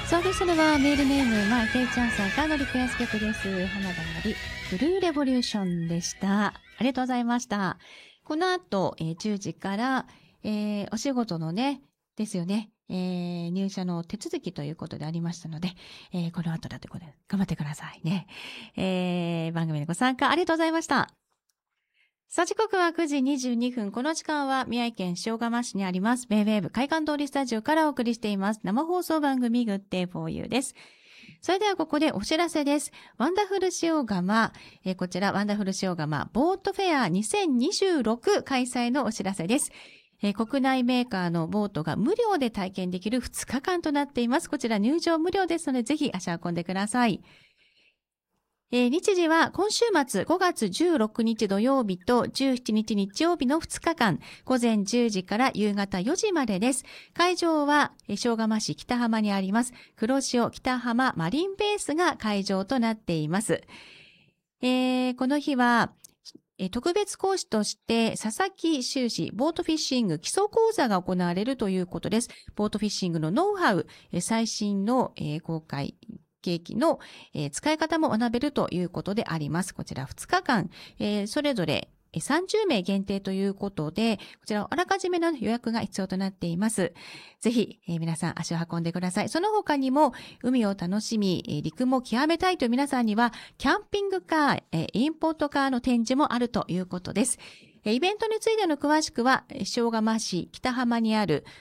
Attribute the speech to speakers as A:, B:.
A: そうです。それはメールネーム、ケイちゃんさんからのリクエスト曲です。花田のり、ブルーレボリューションでした。ありがとうございました。この後、10時から、お仕事のね、ですよね、入社の手続きということでありましたので、この後だということで頑張ってくださいね。番組にご参加ありがとうございました。さあ、時刻は9時22分。この時間は宮城県塩釜市にあります、ベイウェーブ海岸通りスタジオからお送りしています。生放送番組グッデイフォーユーです。それではここでお知らせです。ワンダフル塩釜、こちらワンダフル塩釜ボートフェア2026開催のお知らせです。国内メーカーのボートが無料で体験できる2日間となっています。こちら入場無料ですので、ぜひ足を運んでください。日時は今週末5月16日土曜日と17日日曜日の2日間、午前10時から夕方4時までです。会場は塩釜市北浜にあります黒潮北浜マリンベースが会場となっています。この日は特別講師として佐々木修士ボートフィッシング基礎講座が行われるということです。ボートフィッシングのノウハウ、最新の公開計器の使い方も学べるということであります。こちら2日間、それぞれ30名限定ということで、こちらあらかじめの予約が必要となっています。ぜひ、皆さん足を運んでください。その他にも海を楽しみ、陸も極めたいという皆さんにはキャンピングカー、インポートカーの展示もあるということです。イベントについての詳しくは塩釜市北浜にある